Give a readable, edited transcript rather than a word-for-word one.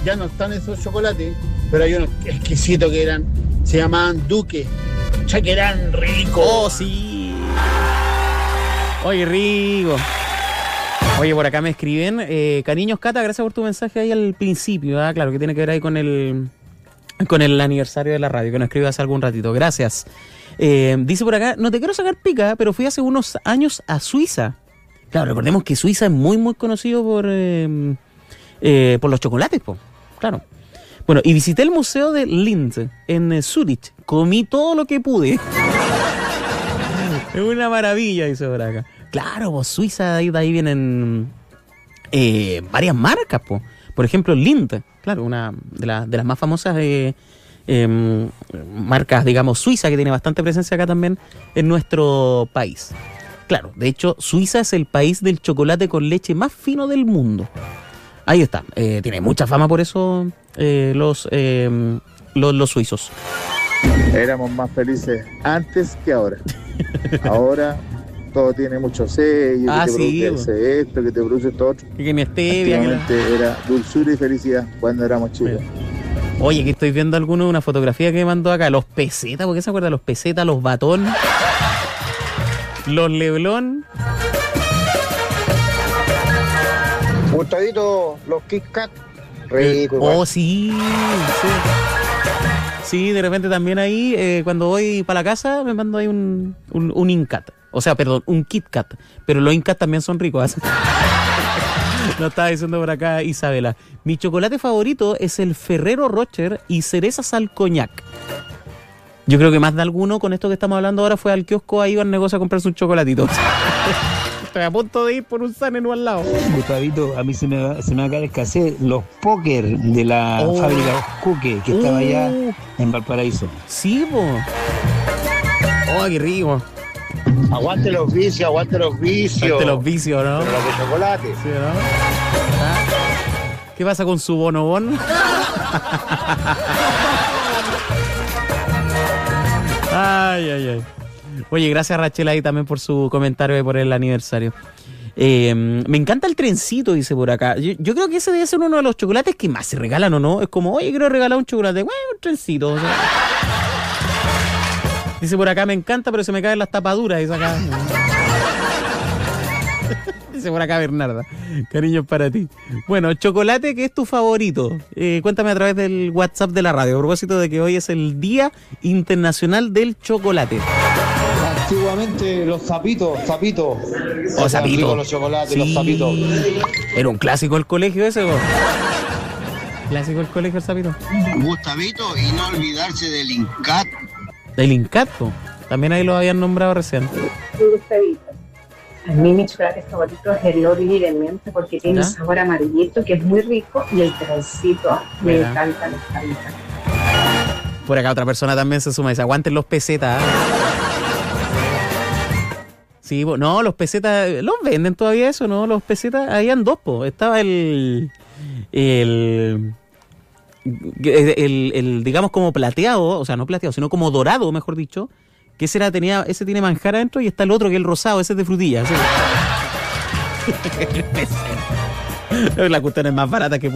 ya no están esos chocolates, pero hay unos exquisitos que se llamaban Duque. Ya que eran ricos. Oh, sí. Oye, rico. Oye, por acá me escriben, cariños Cata, gracias por tu mensaje ahí al principio, claro, que tiene que ver ahí con el aniversario de la radio, que nos escribió hace algún ratito, gracias. Dice por acá, no te quiero sacar pica, pero fui hace unos años a Suiza. Claro, recordemos que Suiza es muy, muy conocido por los chocolates, po. Claro. Bueno, y visité el museo de Lindt en Zurich, comí todo lo que pude. Es una maravilla, dice por acá. Claro, pues Suiza, de ahí vienen varias marcas, po. Por ejemplo, Lindt, claro, una de las más famosas marcas, digamos, Suiza, que tiene bastante presencia acá también en nuestro país. Claro, de hecho, Suiza es el país del chocolate con leche más fino del mundo. Ahí está, tiene mucha fama por eso los suizos. Éramos más felices antes que ahora. Ahora todo tiene mucho sello, que te produce esto, que te produce esto otro. Que mi stevia. Antiguamente era dulzura y felicidad cuando éramos chicos. Oye, que estoy viendo una fotografía que me mandó acá. Los pesetas, ¿por qué se acuerda? Los pesetas, los batón, los leblón. Gustadito, los Kit Kat. Rico. Oh, sí. Sí, de repente también ahí, cuando voy para la casa, me mando ahí un Incat. O sea, perdón, un Kit Kat. Pero los Incat también son ricos. Lo estaba diciendo por acá Isabela. Mi chocolate favorito es el Ferrero Rocher y cerezas al coñac. Yo creo que más de alguno con esto que estamos hablando ahora fue al kiosco ahí al negocio a comprarse un chocolatito. Estoy a punto de ir por un Sanenu al lado. Gustavito, a mí se me acaba de escasez los póker de la fábrica Cuque, que estaba allá en Valparaíso. Sí, po. Oh, qué rico. Aguante los vicios, aguante los vicios. Aguante los vicios, ¿no? Pero los de chocolate. Sí, ¿no? ¿Qué pasa con su bonobón? Ay. Oye, gracias Rachel ahí también por su comentario y por el aniversario. Me encanta el trencito, dice por acá. Yo creo que ese debe ser uno de los chocolates que más se regalan, ¿o no? Es como, oye, quiero regalar un chocolate. Bueno, un trencito. O sea. Dice por acá, me encanta, pero se me caen las tapaduras. Dice acá. Dice por acá Bernarda. Cariños para ti. Bueno, chocolate, ¿qué es tu favorito? Cuéntame a través del WhatsApp de la radio. A propósito de que hoy es el Día Internacional del Chocolate. Antiguamente los zapitos. O zapitos. Los chocolates, sí. Los zapitos. Era un clásico del colegio ese, ¿no? Clásico del colegio el zapito. Gustavito, y no olvidarse del Incat. Del Incat, también ahí lo habían nombrado recién. Gustavito. A mí mi chocolate favorito es el Orly de menta porque tiene un sabor amarillito que es muy rico y el trencito me encanta. Por acá otra persona también se suma y dice, aguanten los pesetas. Sí, no, los pesetas, ¿los venden todavía eso, no? Los pesetas, habían dos, estaba el digamos como plateado, o sea, no plateado, sino como dorado, mejor dicho, que ese tiene manjar adentro y está el otro que es el rosado, ese es de frutilla. La cuestión es más barata que